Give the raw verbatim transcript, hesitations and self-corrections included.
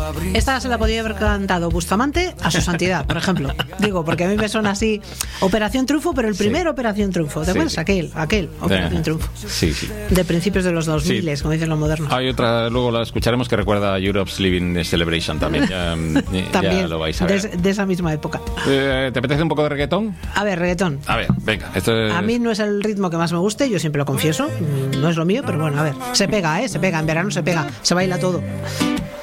Esta se la podría haber cantado Bustamante a su santidad, por ejemplo. Digo, porque a mí me suena así Operación Triunfo, pero el primer sí. Operación Triunfo. ¿Te sí, acuerdas? Sí. Aquel, aquel, Operación eh, Triunfo. Sí, sí. De principios de los dos mil, sí. como dicen los modernos. Hay otra, luego la escucharemos, que recuerda a Europe's Living Celebration también. Ya, también, ya lo vais a ver. De, de esa misma época. Eh, ¿Te apetece un poco de reggaetón? A ver, reggaetón. A ver, venga. Esto es... A mí no es el ritmo que más me guste, yo siempre lo confieso. No es lo mío, pero bueno, a ver. Se pega, ¿eh? Se pega. En verano se pega. Se baila todo.